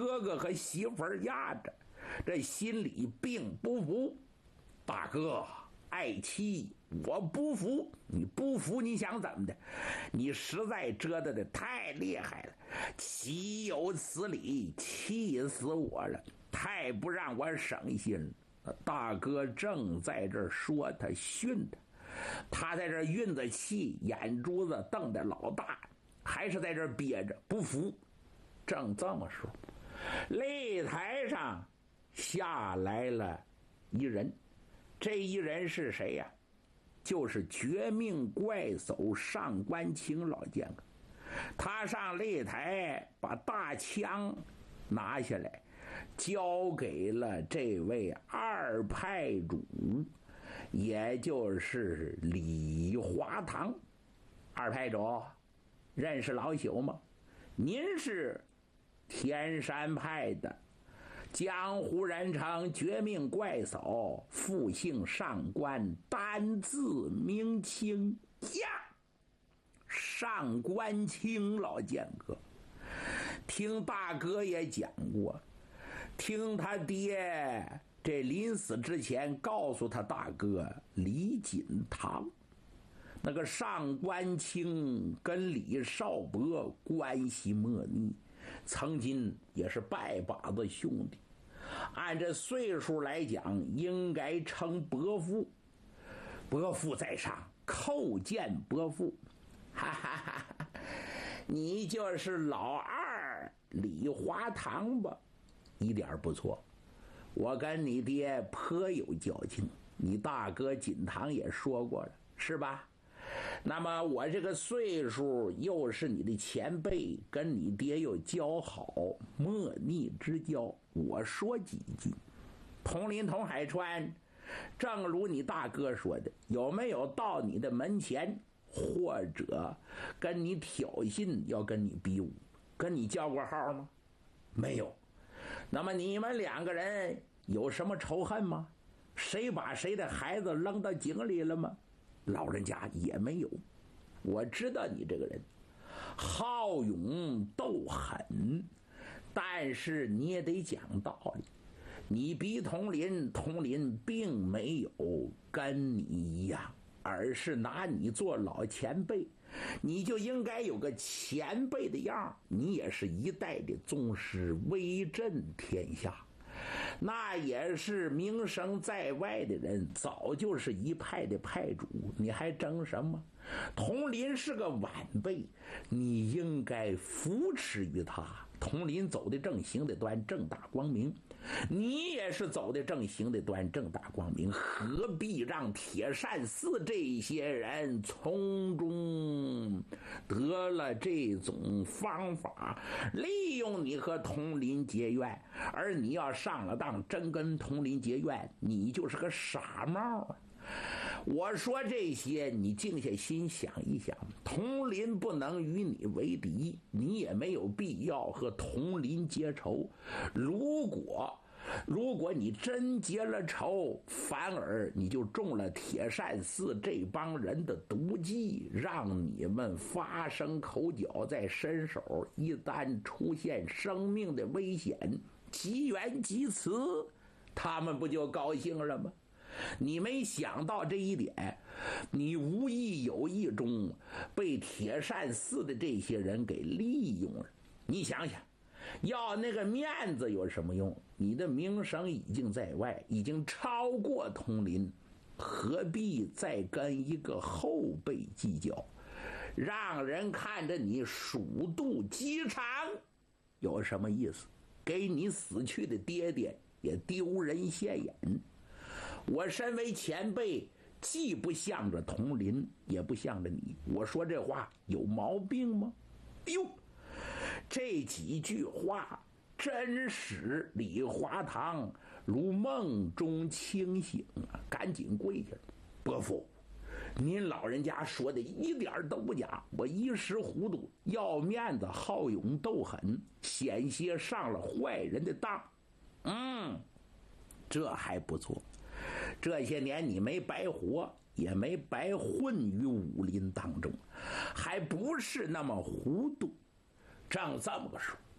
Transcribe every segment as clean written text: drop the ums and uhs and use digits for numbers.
哥哥和媳妇儿压着，这心里并不服。大哥，爱妻，我不服，你不服你想怎么的？你实在折腾的太厉害了，岂有此理，气死我了，太不让我省心了。大哥正在这儿说他训他在这儿运着气，眼珠子瞪得老大，还是在这儿憋着不服。正这么说，擂台上下来了一人，这一人是谁呀？就是绝命怪叟上官清老剑客。他上擂台把大枪拿下来，交给了这位二派主，也就是李华堂。二派主，认识老朽吗？您是天山派的，江湖人称绝命怪叟，复姓上官，单字明清呀。上官清老剑客，听大哥也讲过，听他爹这临死之前告诉他大哥李锦堂，那个上官清跟李少伯关系莫逆，曾经也是拜把子兄弟，按这岁数来讲应该称伯父。伯父在上，叩见伯父。哈哈哈哈，你就是老二李华堂吧？一点不错，我跟你爹颇有交情，你大哥锦堂也说过了，是吧？那么我这个岁数又是你的前辈，跟你爹又交好，莫逆之交。我说几句，同林同海川，正如你大哥说的，有没有到你的门前，或者跟你挑衅，要跟你比武，跟你叫过号吗？没有。那么你们两个人有什么仇恨吗？谁把谁的孩子扔到井里了吗？老人家也没有。我知道你这个人好勇斗狠，但是你也得讲道理，你比佟林并没有跟你一样，而是拿你做老前辈，你就应该有个前辈的样，你也是一代的宗师，威震天下，那也是名声在外的人，早就是一派的派主，你还争什么？佟林是个晚辈，你应该扶持于他。佟林走的正行的端，正大光明，你也是走的正行的端，正大光明，何必让铁扇寺这些人从中得了这种方法，利用你和佟林结怨？而你要上了当，真跟佟林结怨，你就是个傻帽啊！我说这些你静下心想一想，佟林不能与你为敌，你也没有必要和佟林结仇。如果你真结了仇，反而你就中了铁扇寺这帮人的毒计，让你们发生口角，在身手一旦出现生命的危险，机缘及此，他们不就高兴了吗？你没想到这一点，你无意有意中被铁扇寺的这些人给利用了。你想想，要那个面子有什么用？你的名声已经在外，已经超过佟林，何必再跟一个后辈计较？让人看着你鼠肚鸡肠，有什么意思？给你死去的爹爹也丢人现眼。我身为前辈，既不向着佟林，也不向着你，我说这话有毛病吗？哟，这几句话真使李华堂如梦中清醒啊，赶紧跪下了。伯父，您老人家说的一点都不假，我一时糊涂，要面子，好勇斗狠，险些上了坏人的当。这还不错，这些年你没白活，也没白混于武林当中，还不是那么糊涂。正这么个说，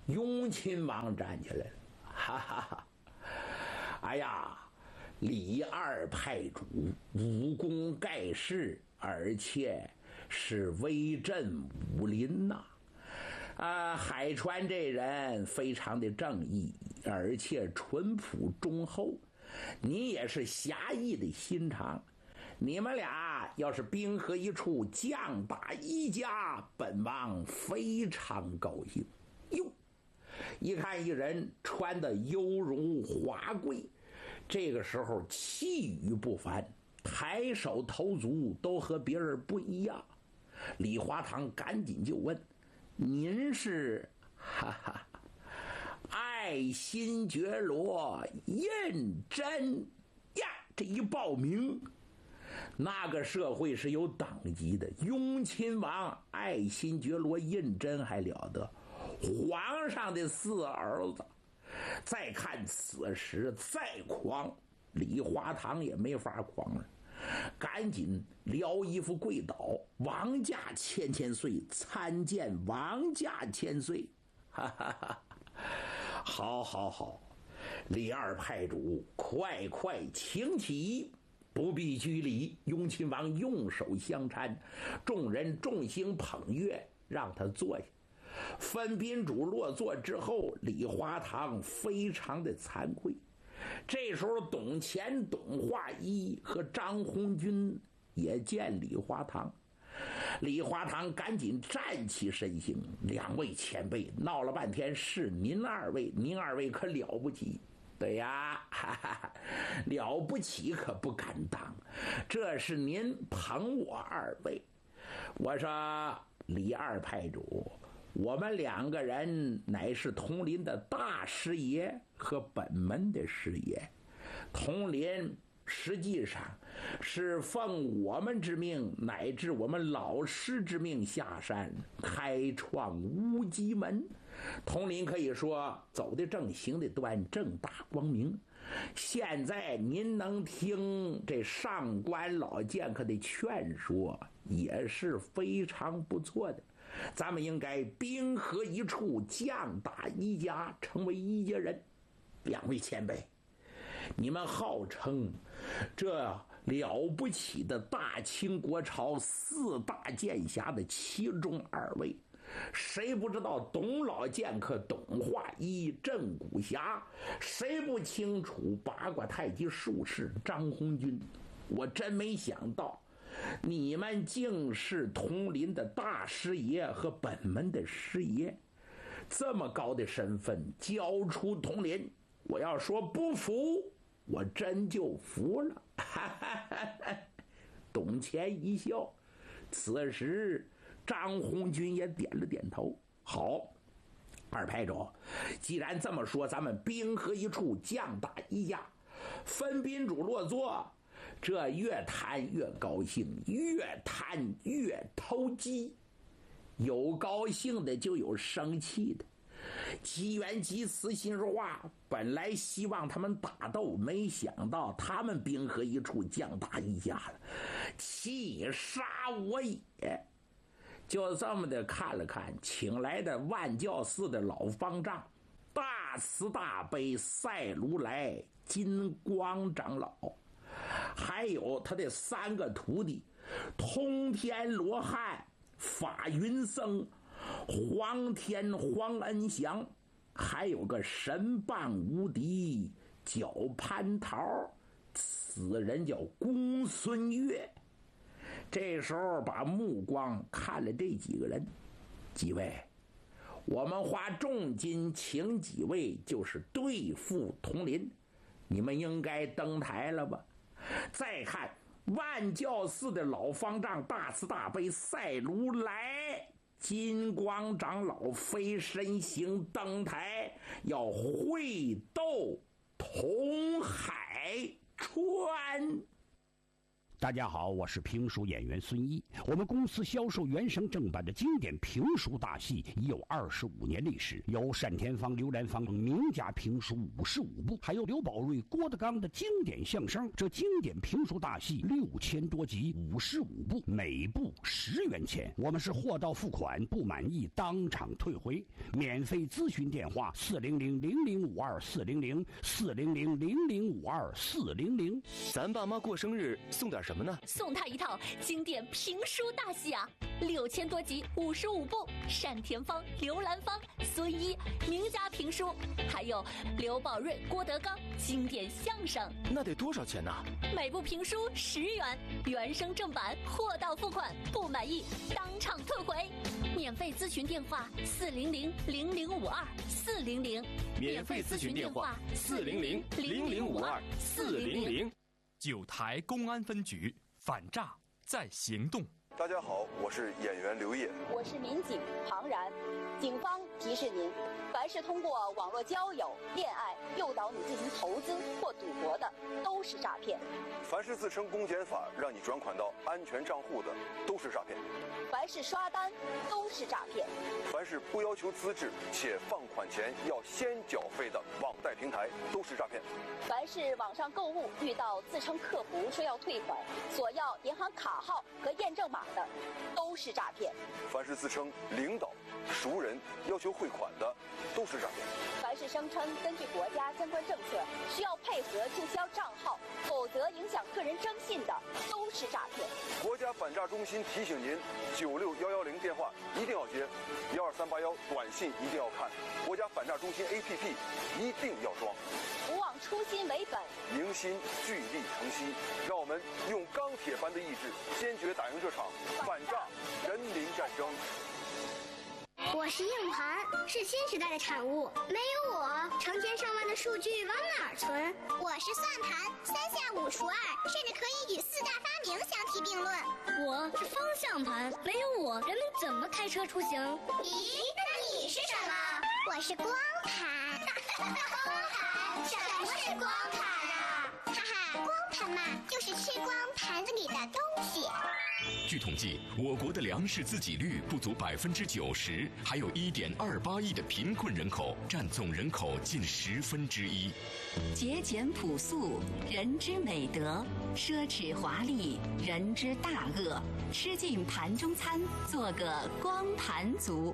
雍亲王站起来了，哈哈哈！哎呀，李二派主武功盖世，而且是威震武林呐！海川这人非常的正义，而且淳朴忠厚，你也是侠义的心肠。你们俩要是兵合一处，将打一家，本王非常高兴。哟，一看一人穿的优容华贵，这个时候气宇不凡，抬手投足都和别人不一样。李华堂赶紧就问：“您是？”哈哈，爱新觉罗胤禛呀！这一报名，那个社会是有等级的，雍亲王爱新觉罗胤禛还了得，皇上的4儿子。再看此时再狂，李华堂也没法狂了，赶紧撩衣服跪倒：“王驾千岁，参见王驾千岁！”哈哈哈！好好好，李二派主，快请起，不必拘礼。雍亲王用手相搀，众人众星捧月，让他坐下。分宾主落座之后，李华堂非常的惭愧。这时候董乾、董化一和张鸿钧也见李华堂。李华堂赶紧站起身形：“2位前辈，闹了半天是您二位，您二位可了不起。”“对呀，哈哈，了不起可不敢当，这是您捧我二位。”我说：“李二派主，我们2个人乃是统领的大师爷和本门的师爷，统领实际上是奉我们之命，乃至我们老师之命下山开创乌鸡门。统领可以说走得正，行得端，正大光明。现在您能听这上官老剑客的劝说，也是非常不错的。咱们应该兵合一处，将打一家，成为一家人。2位前辈，你们号称这了不起的大清国朝4大剑侠的其中2位，谁不知道董老剑客董化一、镇古侠？谁不清楚八卦太极术士张鸿钧？我真没想到你们竟是统领的大师爷和本门的师爷，这么高的身份交出统领，我要说不服，我真就服了。董乾一笑，此时张鸿钧也点了点头。好，二派主，既然这么说，咱们兵合一处，将打一家，分宾主落座。这越谈越高兴，越谈越投机，有高兴的就有生气的。吉元吉慈心说话，本来希望他们打斗，没想到他们兵合一处，将打一家了，气杀我也！就这么的看了看请来的万教寺的老方丈、大慈大悲赛如来金光长老，还有他的3个徒弟通天罗汉、法云僧、黄天黄恩祥，还有个神棒无敌叫蟠桃，此人叫公孙越。这时候把目光看了这几个人，几位，我们花重金请几位就是对付统领，你们应该登台了吧？再看万教寺的老方丈大慈大悲赛如来金光长老飞身行登台，要会斗统海川。 大家好，我是评书演员孙一。我们公司销售原声正版的经典评书大戏已有25年历史，有单田芳、刘兰芳名家评书55部，还有刘宝瑞、郭德纲的经典相声。这经典评书大戏6000多集，55部，每部10元钱。我们是货到付款，不满意当场退回。免费咨询电话400-0052-400，400-0052-400。 咱爸妈过生日送点什么呢？ 送他一套经典评书大戏啊，6000多集，55部，单田芳、刘兰芳、孙一名家评书，还有刘宝瑞、郭德纲经典相声。 那得多少钱呢？ 每部评书10元，原声正版，货到付款，不满意当场退回。免费咨询电话400-0052-400， 免费咨询电话400-0052-400。 9台公安分局反诈在行动。 大家好，我是演员刘烨， 我是民警庞然。警方提示您，凡是通过网络交友、恋爱诱导你进行投资或赌博的，都是诈骗； 凡是自称公检法让你转款到安全账户的，都是诈骗； 凡是刷单，都是诈骗； 凡是不要求资质且放款前要先缴费的网贷平台，都是诈骗； 凡是网上购物遇到自称客服说要退款，索要银行卡号和验证码的，都是诈骗； 凡是自称领导、熟人要求汇款的，都是诈骗； 凡是声称根据国家相关政策需要配合注销账号，否则影响个人征信的，都是诈骗。 国家反诈中心提醒您，96110电话一定要接，12381短信一定要看，国家反诈中心 APP 一定要装。 不忘初心为本， 迎新聚力成西，让我们用钢铁般的意志，坚决打赢这场反诈人民战争。 我是硬盘，是新时代的产物。没有我，成千上万的数据往哪儿存？ 我是算盘，3下5除2，甚至可以与4大发明相提并论。 我是方向盘，没有我，人们怎么开车出行？ 咦，那你是什么？我是光盘。光盘？什么是光盘啊？哈哈，光盘嘛，就是吃光盘子里的东西。 据统计，我国的粮食自给率不足90%，还有1.28亿的贫困人口，占总人口近1/10。 节俭朴素，人之美德；奢侈华丽，人之大恶。吃尽盘中餐，做个光盘族。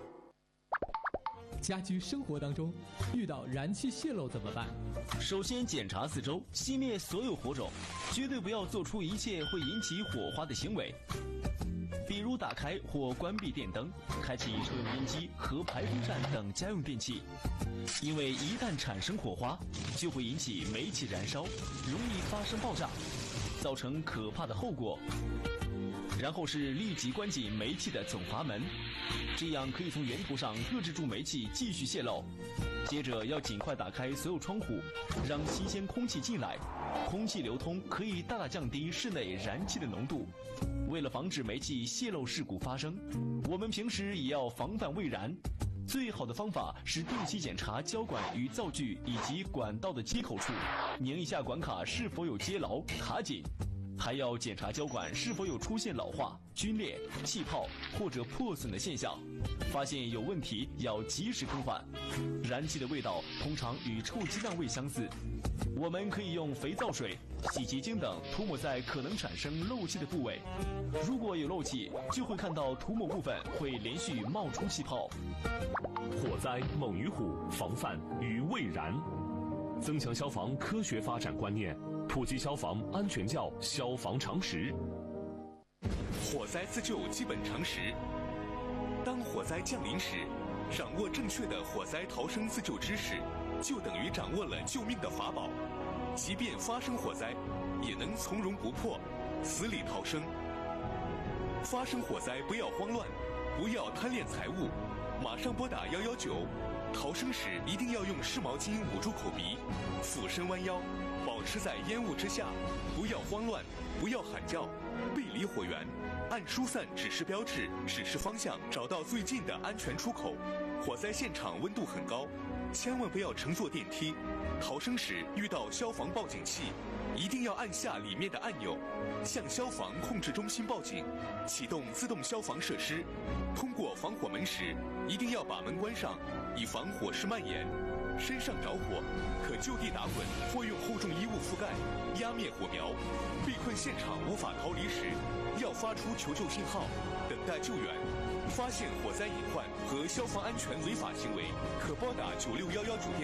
家居生活当中遇到燃气泄漏怎么办？ 首先检查四周，熄灭所有火种，绝对不要做出一切会引起火花的行为，比如打开或关闭电灯，开启抽油烟机和排风扇等家用电器，因为一旦产生火花，就会引起煤气燃烧，容易发生爆炸，造成可怕的后果。然后是立即关紧煤气的总阀门，这样可以从源头上遏制住煤气继续泄漏。接着要尽快打开所有窗户，让新鲜空气进来，空气流通可以大大降低室内燃气的浓度。为了防止煤气泄漏事故发生，我们平时也要防范未燃。最好的方法是定期检查胶管与灶具以及管道的接口处，拧一下管卡是否有接牢卡紧。还要检查胶管是否有出现老化、皲裂、气泡或者破损的现象，发现有问题要及时更换。燃气的味道通常与臭鸡蛋味相似，我们可以用肥皂水、洗洁精等涂抹在可能产生漏气的部位，如果有漏气，就会看到涂抹部分会连续冒出气泡。 火灾猛于虎，防范于未然。增强消防科学发展观念，普及消防安全教消防常识。 火灾自救基本常识。当火灾降临时，掌握正确的火灾逃生自救知识，就等于掌握了救命的法宝。即便发生火灾，也能从容不迫，死里逃生。发生火灾不要慌乱，不要贪恋财物，马上拨打119。逃生时一定要用湿毛巾捂住口鼻，俯身弯腰，保持在烟雾之下，不要慌乱，不要喊叫，背离火源，按疏散指示标志指示方向，找到最近的安全出口。火灾现场温度很高， 千万不要乘坐电梯。逃生时遇到消防报警器，一定要按下里面的按钮，向消防控制中心报警，启动自动消防设施。通过防火门时，一定要把门关上，以防火势蔓延。身上着火，可就地打滚或用厚重衣物覆盖，压灭火苗。被困现场无法逃离时，要发出求救信号，等待救援。发现火灾隐患和消防安全违法行为，可拨打9611主电